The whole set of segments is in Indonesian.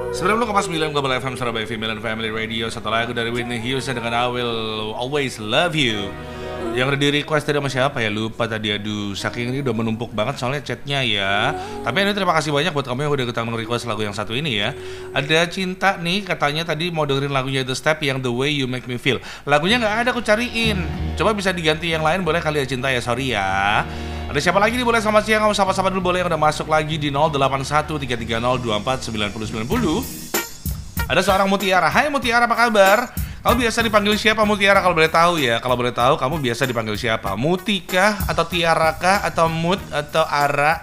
Sebelum lu ke pas 9 Global FM Surabaya Female and Family Radio, satu lagu dari Whitney Houston dengan I Will Always Love You. Yang udah di request tadi sama siapa ya, lupa tadi. Aduh, saking ini udah menumpuk banget soalnya chatnya ya. Tapi ini terima kasih banyak buat kamu yang udah ikutan request lagu yang satu ini ya. Ada Cinta nih, katanya tadi mau dengerin lagunya The Step yang The Way You Make Me Feel. Lagunya gak ada, aku cariin. Coba bisa diganti yang lain boleh kali ya Cinta ya, sorry ya. Ada siapa lagi nih, boleh selamat siang, kamu sapa-sapa dulu boleh yang udah masuk lagi di 081330249090. Ada seorang Mutiara. Hai Mutiara, apa kabar? Kamu biasa dipanggil siapa Mutiara kalau boleh tahu ya? Kalau boleh tahu kamu biasa dipanggil siapa? Mutika atau Tiara kah atau Mut atau Ara?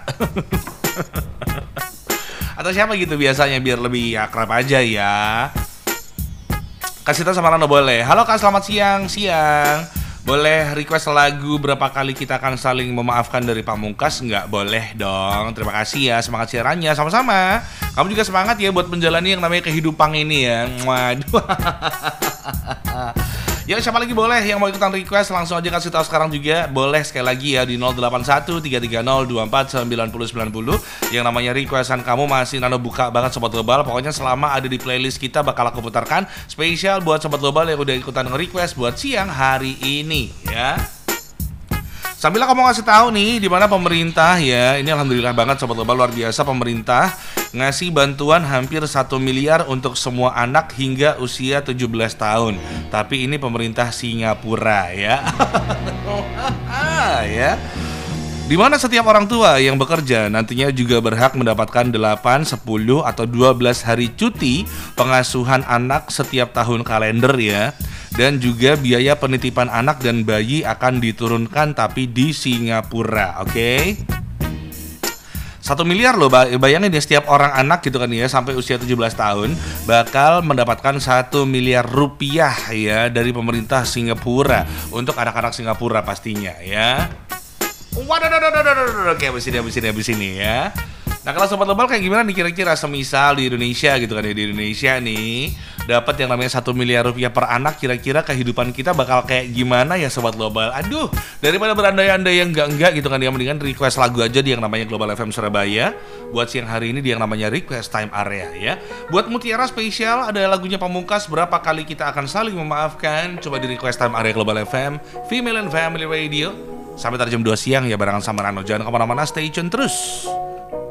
Atau siapa gitu biasanya biar lebih akrab aja ya. Kasih tahu sama Rano boleh. Halo Kak, selamat siang. Boleh request lagu berapa kali kita akan saling memaafkan dari Pamungkas? Nggak boleh dong. Terima kasih ya, semangat siarannya. Sama-sama. Kamu juga semangat ya buat menjalani yang namanya kehidupan ini ya. Waduh. Ya siapa lagi boleh yang mau ikutan request langsung aja kasih tahu sekarang juga. Boleh sekali lagi ya di 081330249090. Yang namanya requestan kamu masih Nano buka banget Sobat Global. Pokoknya selama ada di playlist kita bakal aku putarkan spesial buat Sobat Global yang udah ikutan request buat siang hari ini ya. Sambil aku mau ngasih tahu nih di mana pemerintah ya, ini alhamdulillah banget Sobat Global, luar biasa pemerintah ngasih bantuan hampir 1 miliar untuk semua anak hingga usia 17 tahun. Tapi ini pemerintah Singapura ya. Ya. Di mana setiap orang tua yang bekerja nantinya juga berhak mendapatkan 8, 10 atau 12 hari cuti pengasuhan anak setiap tahun kalender ya. Dan juga biaya penitipan anak dan bayi akan diturunkan tapi di Singapura, oke? 1 miliar loh, bayangin ya setiap orang anak gitu kan ya sampai usia 17 tahun bakal mendapatkan 1 miliar rupiah ya dari pemerintah Singapura untuk anak-anak Singapura pastinya ya. Waduh, oke habis ini ya. Nah kalau Sobat Global kayak gimana nih kira-kira semisal di Indonesia gitu kan ya, di Indonesia nih dapat yang namanya 1 miliar rupiah per anak, kira-kira kehidupan kita bakal kayak gimana ya Sobat Global? Aduh, daripada berandai-andai yang enggak gitu kan ya, mendingan request lagu aja di yang namanya Global FM Surabaya buat siang hari ini di yang namanya Request Time Area ya. Buat Mutiara spesial ada lagunya Pamungkas, berapa kali kita akan saling memaafkan. Coba di Request Time Area Global FM Female and Family Radio. Sampai tadi jam 2 siang ya barengan sama Rano. Jangan kemana-mana, stay tune terus.